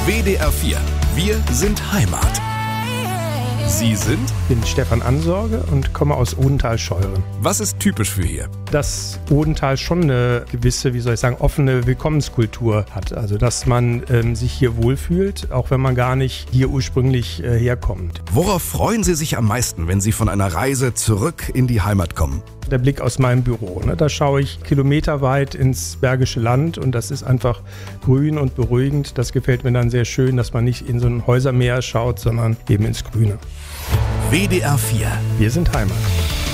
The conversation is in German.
WDR 4. Wir sind Heimat. Sie sind? Ich bin Stefan Ansorge und komme aus Odenthal-Scheuren. Was ist typisch für hier? Dass Odenthal schon eine gewisse, offene Willkommenskultur hat. Also, dass man sich hier wohlfühlt, auch wenn man gar nicht hier ursprünglich herkommt. Worauf freuen Sie sich am meisten, wenn Sie von einer Reise zurück in die Heimat kommen? Der Blick aus meinem Büro. Da schaue ich kilometerweit ins Bergische Land und das ist einfach grün und beruhigend. Das gefällt mir dann sehr schön, dass man nicht in so ein Häusermeer schaut, sondern eben ins Grüne. WDR 4. Wir sind Heimat.